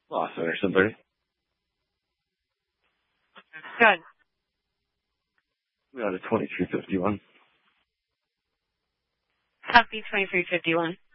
Lawson or somebody. Good. We got a 2351. Copy 2351.